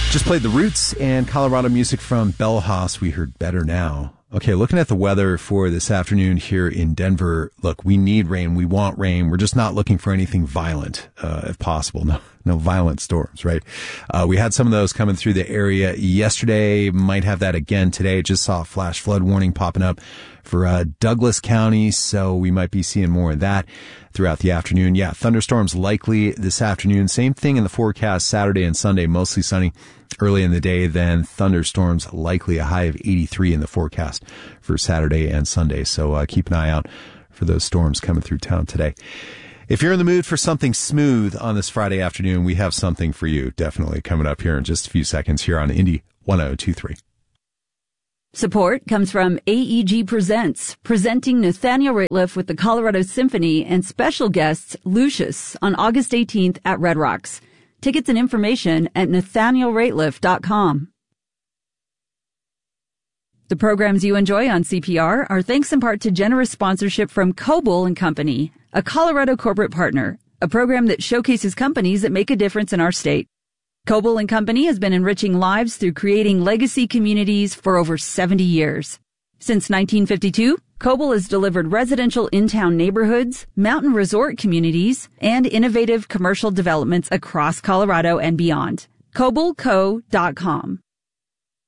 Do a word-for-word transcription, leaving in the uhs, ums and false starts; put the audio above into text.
Just played The Roots and Colorado music from Bell Haas. We heard Better Now. Okay, looking at the weather for this afternoon here in Denver. Look, we need rain. We want rain. We're just not looking for anything violent, uh, if possible. No, no violent storms, right? Uh, we had some of those coming through the area yesterday. Might have that again today. Just saw a flash flood warning popping up for, uh, Douglas County. So we might be seeing more of that throughout the afternoon. Yeah, thunderstorms likely this afternoon. Same thing in the forecast Saturday and Sunday, mostly sunny early in the day, then thunderstorms likely, a high of eighty-three in the forecast for Saturday and Sunday. So uh, keep an eye out for those storms coming through town today. If you're in the mood for something smooth on this Friday afternoon, we have something for you definitely coming up here in just a few seconds here on Indy one oh two point three. Support comes from A E G Presents, presenting Nathaniel Rateliff with the Colorado Symphony and special guests Lucius on August eighteenth at Red Rocks. Tickets and information at nathaniel rateliff dot com. The programs you enjoy on C P R are thanks in part to generous sponsorship from Coble and Company, a Colorado corporate partner, a program that showcases companies that make a difference in our state. Coble and Company has been enriching lives through creating legacy communities for over seventy years. Since nineteen fifty-two, Coble has delivered residential in-town neighborhoods, mountain resort communities, and innovative commercial developments across Colorado and beyond. coble co dot com.